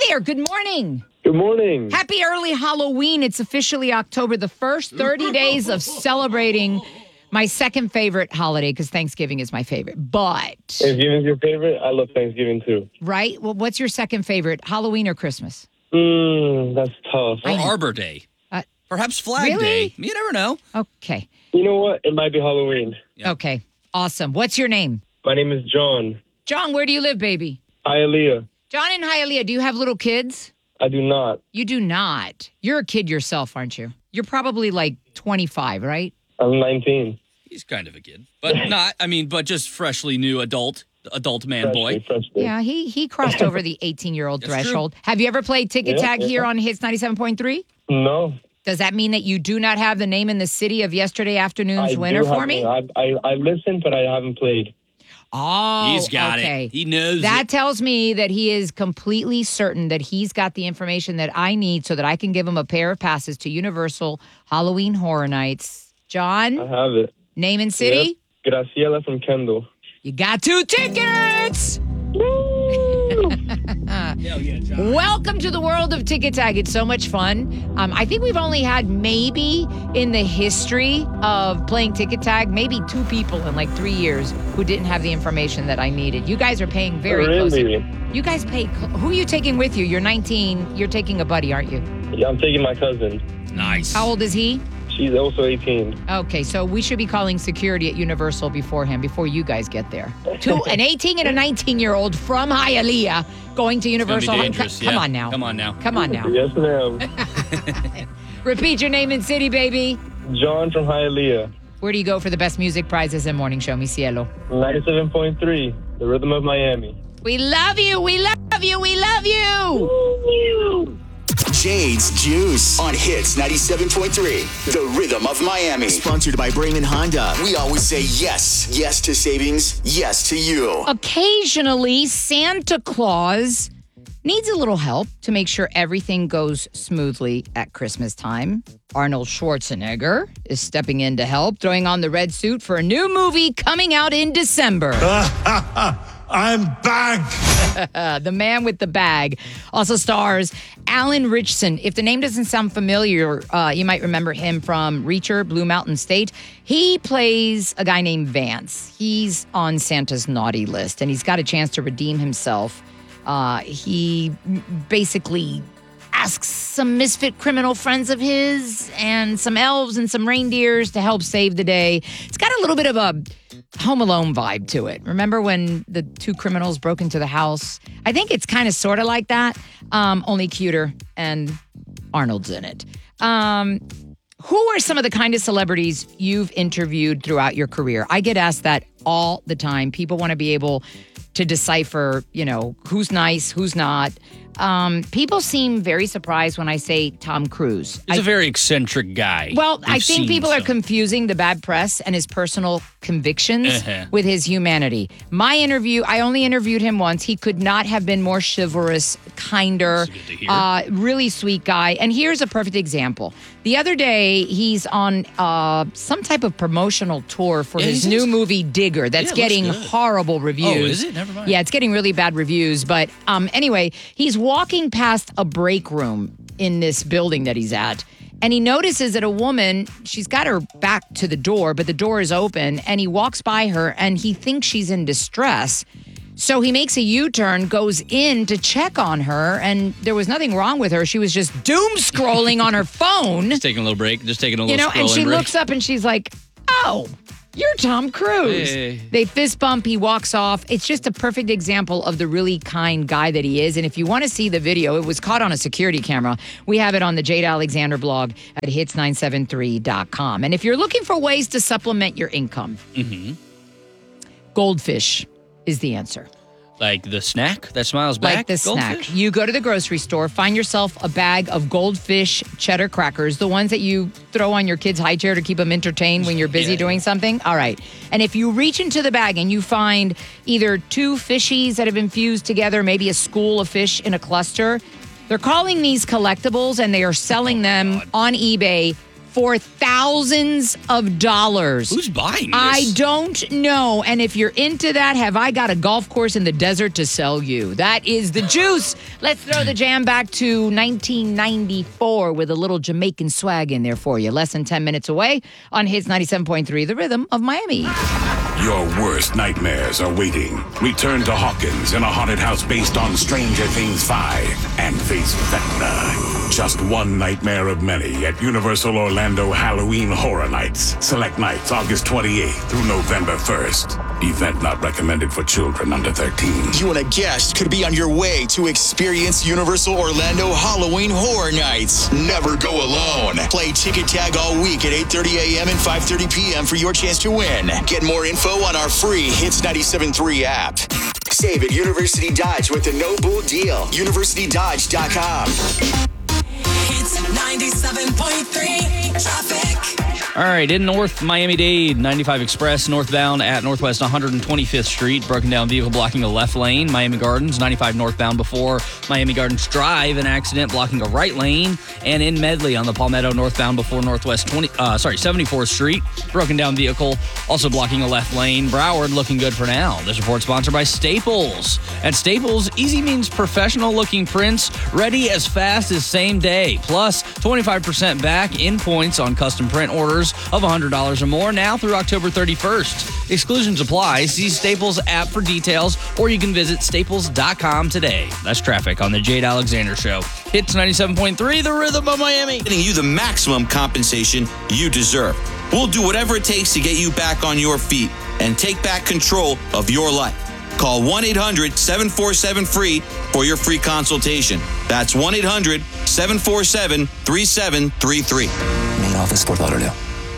there. Good morning. Good morning. Happy early Halloween. It's officially October the 1st. 30 days of celebrating my second favorite holiday because Thanksgiving is my favorite. But. Thanksgiving's your favorite? I love Thanksgiving too. Right? Well, what's your second favorite, Halloween or Christmas? That's tough. Or Arbor Day. Perhaps Flag really? Day. You never know. Okay. You know what? It might be Halloween. Yeah. Okay. Awesome. What's your name? My name is John. John, where do you live, baby? Hialeah. John in Hialeah, do you have little kids? I do not. You do not. You're a kid yourself, aren't you? You're probably like 25, right? I'm 19. He's kind of a kid. But but just freshly new adult man boy. Freshly. Yeah, he crossed over the 18-year-old That's threshold. Have you ever played Ticket Tag here on Hits 97.3? No. Does that mean that you do not have the name in the city of yesterday afternoon's winner for me? I listened, but I haven't played. Oh, He's got okay. it. He knows That it. tells me that he is completely certain that he's got the information that I need so that I can give him a pair of passes to Universal Halloween Horror Nights. John, I have it. name and city? Yep. Graciela from Kendall. You got 2 tickets! Hell yeah, John. Welcome to the world of Ticket Tag. It's so much fun. I think we've only had maybe in the history of playing Ticket Tag, maybe 2 people in like 3 years who didn't have the information that I needed. You guys are paying very close. You guys pay. Who are you taking with you? You're 19. You're taking a buddy, aren't you? Yeah, I'm taking my cousin. Nice. How old is he? She's also 18. Okay, so we should be calling security at Universal before you guys get there. An 18 and a 19-year-old from Hialeah going to Universal. Come on now. Come on now. Come on now. Yes, ma'am. Repeat your name and city, baby. John from Hialeah. Where do you go for the best music prizes and morning show, mi cielo? 97.3, the rhythm of Miami. We love you. We love you. We love you. Jade's Juice on Hits 97.3, the rhythm of Miami. Sponsored by Brayman Honda. We always say yes. Yes to savings. Yes to you. Occasionally, Santa Claus needs a little help to make sure everything goes smoothly at Christmas time. Arnold Schwarzenegger is stepping in to help, throwing on the red suit for a new movie coming out in December. I'm back. The man with the bag also stars Alan Ritchson. If the name doesn't sound familiar, you might remember him from Reacher, Blue Mountain State. He plays a guy named Vance. He's on Santa's naughty list, and he's got a chance to redeem himself. He basically asks some misfit criminal friends of his and some elves and some reindeers to help save the day. It's got a little bit of a Home Alone vibe to it. Remember when the 2 criminals broke into the house? I think it's kind of sort of like that, only cuter, and Arnold's in it. Who are some of the kind of celebrities you've interviewed throughout your career? I get asked that all the time. People want to be able to decipher, who's nice, who's not. People seem very surprised when I say Tom Cruise. He's a very eccentric guy. Well, I think people are confusing the bad press and his personal convictions with his humanity. My interview, I only interviewed him once. He could not have been more chivalrous, kinder, really sweet guy. And here's a perfect example. The other day, he's on some type of promotional tour for his new movie, Digger, that's getting horrible reviews. Oh, is it? Never mind. Yeah, it's getting really bad reviews. But anyway, he's walking past a break room in this building that he's at. And he notices that a woman, she's got her back to the door, but the door is open. And he walks by her and he thinks she's in distress. So he makes a U-turn, goes in to check on her, and there was nothing wrong with her. She was just doom scrolling on her phone. Just taking a little break. Just taking a little scrolling and she break. looks up and she's like, oh, you're Tom Cruise. Hey. They fist bump. He walks off. It's just a perfect example of the really kind guy that he is. And if you want to see the video, it was caught on a security camera. We have it on the Jade Alexander blog at hits973.com. And if you're looking for ways to supplement your income, Goldfish is the answer. Like the snack that smiles back? Like the Goldfish? snack. You go to the grocery store, find yourself a bag of Goldfish cheddar crackers, the ones that you throw on your kid's high chair to keep them entertained when you're busy doing something. All right. And if you reach into the bag and you find either 2 fishies that have been fused together, maybe a school of fish in a cluster, they're calling these collectibles and they are selling them on eBay for thousands of dollars. Who's buying this? I don't know. And if you're into that, have I got a golf course in the desert to sell you? That is the juice. Let's throw the jam back to 1994 with a little Jamaican swag in there for you. Less than 10 minutes away on Hits 97.3, The Rhythm of Miami. Your worst nightmares are waiting. Return to Hawkins in a haunted house based on Stranger Things 5 and face Vecna. Just one nightmare of many at Universal Orlando Halloween Horror Nights. Select nights August 28th through November 1st. Event not recommended for children under 13. You and a guest could be on your way to experience Universal Orlando Halloween Horror Nights. Never go alone. Play Ticket Tag all week at 8:30 a.m. and 5:30 p.m. for your chance to win. Get more info on our free Hits 97.3 app. Save at University Dodge with the No Bull Deal. UniversityDodge.com. Hits 97.3 traffic. All right, in North Miami-Dade, 95 Express northbound at Northwest 125th Street. Broken down vehicle blocking a left lane. Miami Gardens, 95 northbound before Miami Gardens Drive. An accident blocking a right lane. And in Medley on the Palmetto northbound before Northwest 74th Street. Broken down vehicle also blocking a left lane. Broward looking good for now. This report sponsored by Staples. At Staples, easy means professional looking prints ready as fast as same day. Plus 25% back in points on custom print orders of $100 or more now through October 31st. Exclusions apply. See Staples app for details, or you can visit staples.com today. That's traffic on the Jade Alexander Show. Hits 97.3, The Rhythm of Miami. Getting you the maximum compensation you deserve. We'll do whatever it takes to get you back on your feet and take back control of your life. Call 1-800-747-FREE for your free consultation. That's 1-800-747-3733. Main office, Fort Lauderdale.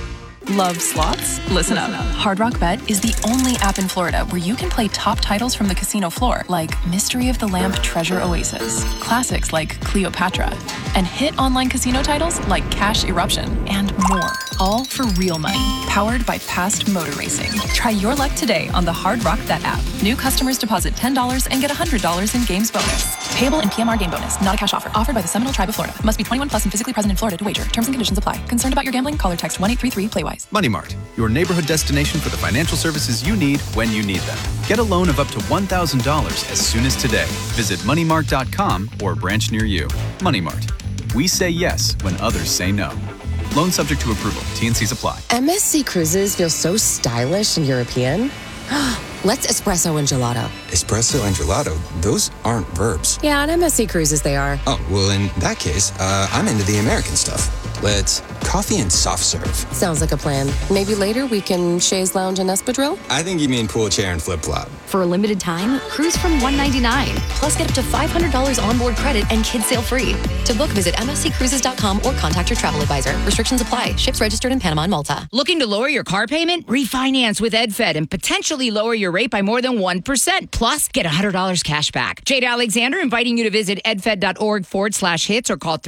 Love slots? Listen up. Hard Rock Bet is the only app in Florida where you can play top titles from the casino floor, like Mystery of the Lamp Treasure Oasis, classics like Cleopatra, and hit online casino titles like Cash Eruption, and more. All for real money, powered by Past Motor Racing. Try your luck today on the Hard Rock Bet app. New customers deposit $10 and get $100 in games bonus. Payable in PMR game bonus, not a cash offer. Offered by the Seminole Tribe of Florida. Must be 21 plus and physically present in Florida to wager. Terms and conditions apply. Concerned about your gambling? Call or text 1-833-PLAY-WISE. Money Mart, your neighborhood destination for the financial services you need when you need them. Get a loan of up to $1,000 as soon as today. Visit moneymart.com or a branch near you. Money Mart. We say yes when others say no. Loan subject to approval. T&Cs apply. MSC Cruises feels so stylish and European. Let's espresso and gelato. Espresso and gelato? Those aren't verbs. Yeah, on MSC Cruises they are. Oh, well, in that case, I'm into the American stuff. Let's coffee and soft serve. Sounds like a plan. Maybe later we can chaise lounge and espadrille? I think you mean pool chair and flip-flop. For a limited time, cruise from $199. Plus get up to $500 onboard credit and kids sail free. To book, visit msccruises.com or contact your travel advisor. Restrictions apply. Ships registered in Panama and Malta. Looking to lower your car payment? Refinance with EdFed and potentially lower your rate by more than 1%. Plus, get $100 cash back. Jade Alexander inviting you to visit edfed.org/hits or call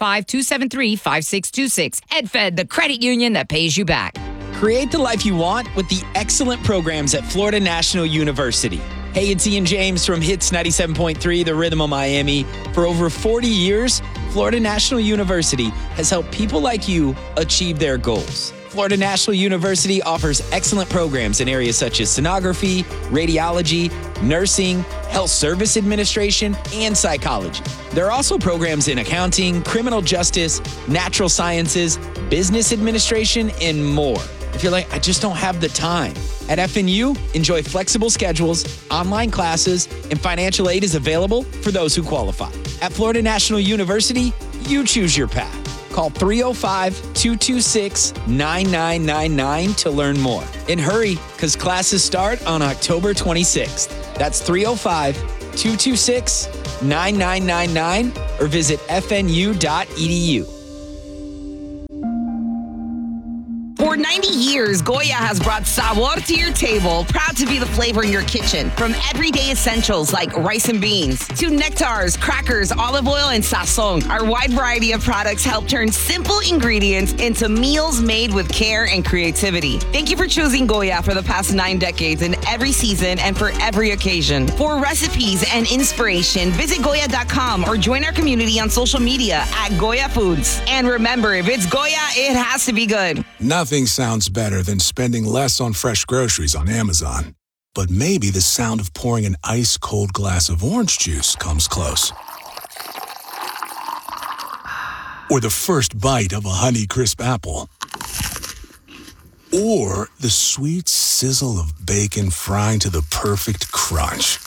305-273-5626. EdFed, the credit union that pays you back. Create the life you want with the excellent programs at Florida National University. Hey, it's Ian James from Hits 97.3, The Rhythm of Miami. For over 40 years, Florida National University has helped people like you achieve their goals. Florida National University offers excellent programs in areas such as sonography, radiology, nursing, health service administration, and psychology. There are also programs in accounting, criminal justice, natural sciences, business administration, and more. If you're like, I just don't have the time. At FNU, enjoy flexible schedules, online classes, and financial aid is available for those who qualify. At Florida National University, you choose your path. Call 305-226-9999 to learn more. And hurry, because classes start on October 26th. That's 305-226-9999 or visit fnu.edu. For 90 90 years, Goya has brought sabor to your table, proud to be the flavor in your kitchen. From everyday essentials like rice and beans to nectars, crackers, olive oil, and sazon, our wide variety of products help turn simple ingredients into meals made with care and creativity. Thank you for choosing Goya for the past 9 decades in every season and for every occasion. For recipes and inspiration, visit Goya.com or join our community on social media at Goya Foods. And remember, if it's Goya, it has to be good. Nothing sounds better than spending less on fresh groceries on Amazon. But maybe the sound of pouring an ice-cold glass of orange juice comes close. Or the first bite of a Honeycrisp apple. Or the sweet sizzle of bacon frying to the perfect crunch.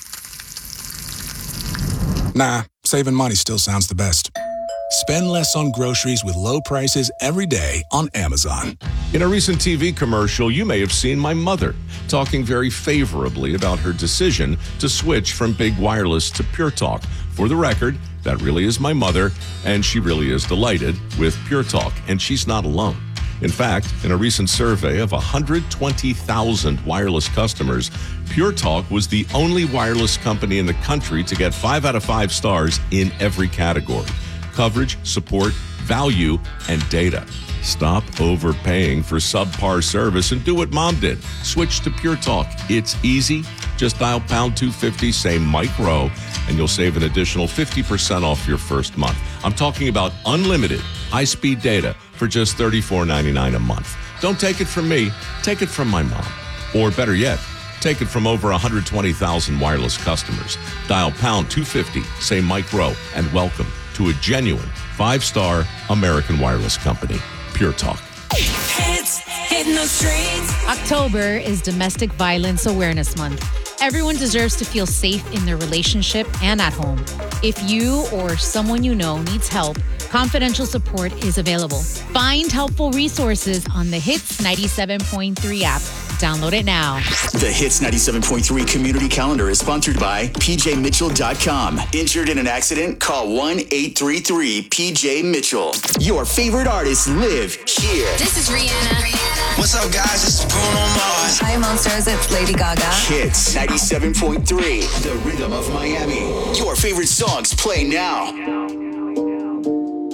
Nah, saving money still sounds the best. Spend less on groceries with low prices every day on Amazon. In a recent TV commercial, you may have seen my mother talking very favorably about her decision to switch from Big Wireless to Pure Talk. For the record, that really is my mother, and she really is delighted with Pure Talk, and she's not alone. In fact, in a recent survey of 120,000 wireless customers, Pure Talk was the only wireless company in the country to get 5 out of 5 stars in every category: coverage, support, value, and data. Stop overpaying for subpar service and do what Mom did. Switch to Pure Talk. It's easy. Just dial pound 250, say Mike Rowe, and you'll save an additional 50% off your first month. I'm talking about unlimited high-speed data for just $34.99 a month. Don't take it from me. Take it from my mom. Or better yet, take it from over 120,000 wireless customers. Dial pound 250, say Mike Rowe, and welcome to a genuine 5-star American wireless company, Pure Talk. Hits hitting the streets. October is Domestic Violence Awareness Month. Everyone deserves to feel safe in their relationship and at home. If you or someone you know needs help, confidential support is available. Find helpful resources on the Hits 97.3 app. Download it now. The Hits 97.3 community calendar is sponsored by PJMitchell.com. Injured in an accident? Call 1-833-PJ-MITCHELL. Your favorite artists live here. This is Rihanna. What's up, guys? This is Bruno Mars. Hi, Monsters. It's Lady Gaga. Hits 97.3, the rhythm of Miami. Your favorite songs play now.